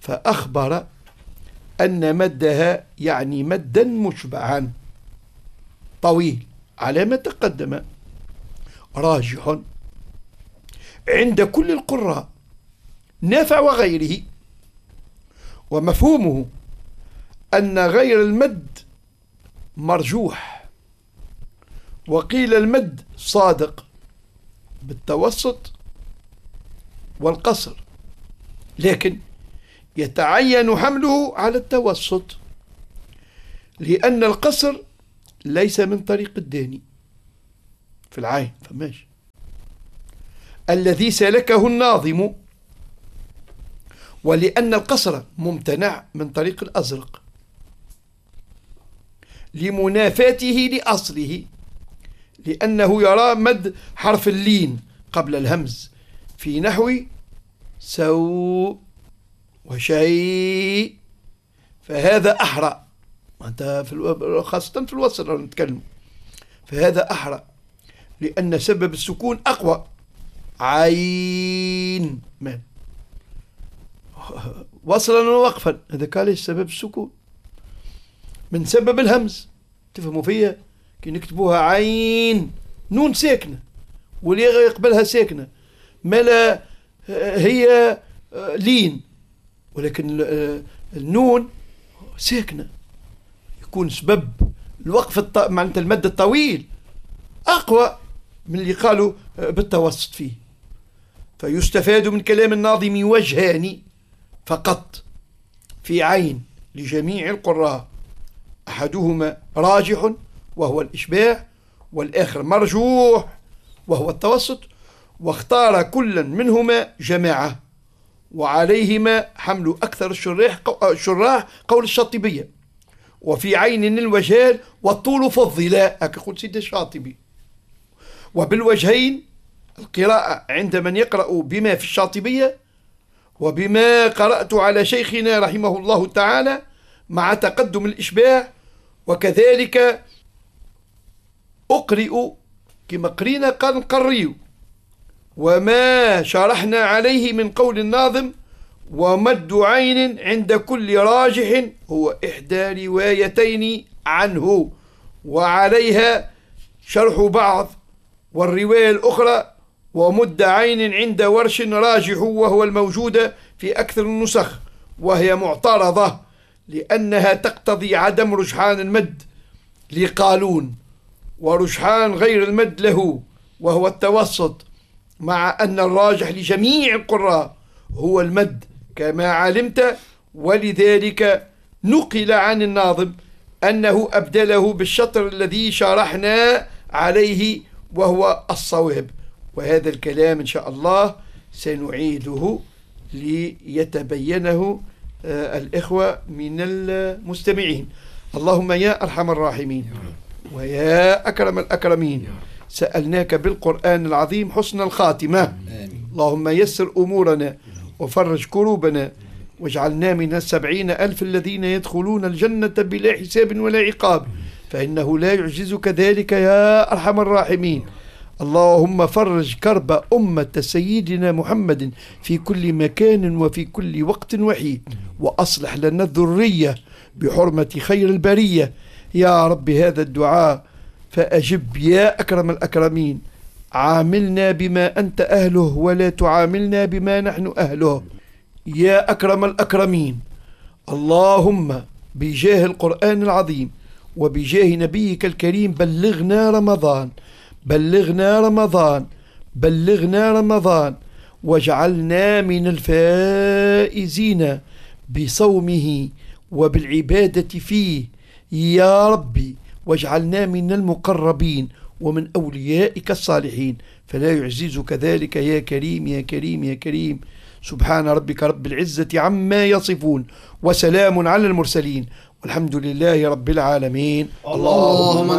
فأخبر أن مدها يعني مدا مشبعا طويل على ما تقدم راجح عند كل القراء نافع وغيره، ومفهومه أن غير المد مرجوح، وقيل المد صادق بالتوسط والقصر، لكن يتعين حمله على التوسط لأن القصر ليس من طريق الداني في العين فماشي الذي سلكه الناظم، ولأن القصر ممتنع من طريق الأزرق لمنافاته لأصله، لأنه يرى مد حرف اللين قبل الهمز في نحو سوء وشيء، فهذا أحرى، أنت خاصة في الوصل نتكلم، فهذا أحرى لأن سبب السكون أقوى. عين من وصلا ووقفا، هذا كان ليش سبب السكون من سبب الهمز، تفهموا فيها كي نكتبوها عين نون ساكنة واللي يقبلها ساكنة ما لا هي لين، ولكن النون ساكنة يكون سبب الوقف معناتها المد الطويل أقوى من اللي قالوا بالتوسط فيه. فيستفاد من كلام الناظم وجهان فقط في عين لجميع القراء، أحدهما راجح وهو الإشباع، والآخر مرجوح وهو التوسط، واختار كلا منهما جماعة، وعليهما حمل أكثر الشراح قول الشاطبية. وفي عين الوجهان والطول فضلا، هكا قلت سيدي الشاطبي. وبالوجهين القراءة عند من يقرأ بما في الشاطبية وبما قرأت على شيخنا رحمه الله تعالى مع تقدم الإشباع، وكذلك أقرئ كما قرينا قال نقريو وما شرحنا عليه من قول الناظم ومد عين عند كل راجح هو إحدى روايتين عنه، وعليها شرح بعض، والرواية الأخرى ومد عين عند ورش راجح وهو الموجود في أكثر النسخ، وهي معترضة لأنها تقتضي عدم رجحان المد لقالون، ورجحان غير المد له وهو التوسط، مع أن الراجح لجميع القراء هو المد كما علمت. ولذلك نقل عن الناظم أنه أبدله بالشطر الذي شرحنا عليه وهو الصواب، وهذا الكلام إن شاء الله سنعيده ليتبينه الإخوة من المستمعين. اللهم يا أرحم الراحمين ويا أكرم الأكرمين، سألناك بالقرآن العظيم حسن الخاتمة، اللهم يسر أمورنا وفرج كروبنا، واجعلنا من 70,000 الذين يدخلون الجنة بلا حساب ولا عقاب، فإنه لا يعجزك ذلك يا أرحم الراحمين. اللهم فرج كرب أمة سيدنا محمد في كل مكان وفي كل وقت وحيد، وأصلح لنا الذرية بحرمة خير البرية يا رب هذا الدعاء فأجب يا أكرم الأكرمين. عاملنا بما أنت أهله ولا تعاملنا بما نحن أهله يا أكرم الأكرمين. اللهم بجاه القرآن العظيم وبجاه نبيك الكريم بلغنا رمضان، بلغنا رمضان، بلغنا رمضان، واجعلنا من الفائزين بصومه وبالعبادة فيه يا ربي، واجعلنا من المقربين ومن أوليائك الصالحين، فلا يعززك ذلك يا كريم يا كريم يا كريم. سبحان ربك رب العزة عما يصفون، وسلام على المرسلين، والحمد لله رب العالمين. اللهم